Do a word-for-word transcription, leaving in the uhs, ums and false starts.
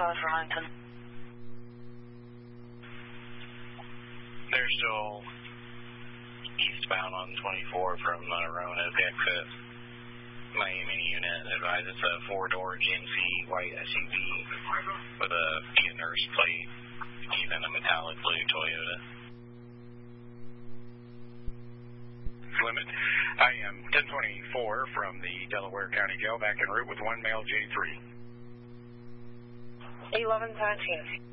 call for Huntington. They're still eastbound on twenty-four from Monterona to exit Miami unit. Advise it's a four-door G M C white S U V with a nurse plate, even a metallic blue Toyota. Limit. I am ten twenty-four from the Delaware County Jail, back en route with one male J three. eleven seventeen.